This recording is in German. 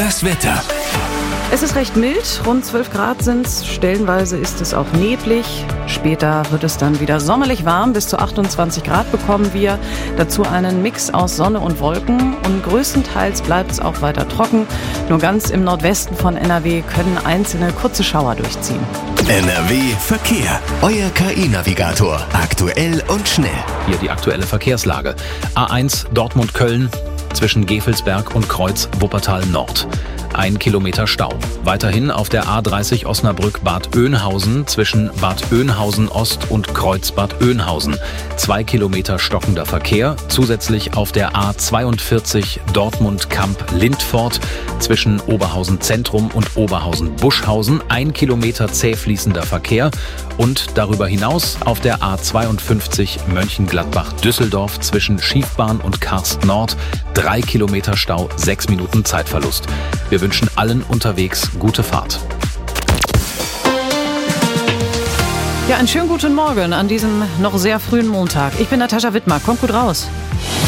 Das Wetter. Es ist recht mild, rund 12 Grad sind's. Stellenweise ist es auch neblig. Später wird es dann wieder sommerlich warm. Bis zu 28 Grad bekommen wir. Dazu einen Mix aus Sonne und Wolken. Und größtenteils bleibt es auch weiter trocken. Nur ganz im Nordwesten von NRW können einzelne kurze Schauer durchziehen. NRW Verkehr. Euer KI-Navigator. Aktuell und schnell. Hier die aktuelle Verkehrslage. A1 Dortmund-Köln zwischen Gevelsberg und Kreuz Wuppertal Nord. 1 Kilometer Stau. Weiterhin auf der A30 Osnabrück-Bad Oeynhausen zwischen Bad Oeynhausen Ost und Kreuz Bad Oeynhausen. 2 Kilometer stockender Verkehr. Zusätzlich auf der A42 Dortmund-Kamp-Lindfort zwischen Oberhausen Zentrum und Oberhausen-Buschhausen. 1 Kilometer zäh fließender Verkehr. Und darüber hinaus auf der A52 Mönchengladbach-Düsseldorf zwischen Schiefbahn und Karst Nord. 3 Kilometer Stau, 6 Minuten Zeitverlust. Wir wünschen allen unterwegs gute Fahrt. Ja, einen schönen guten Morgen an diesem noch sehr frühen Montag. Ich bin Natascha Wittmer. Kommt gut raus.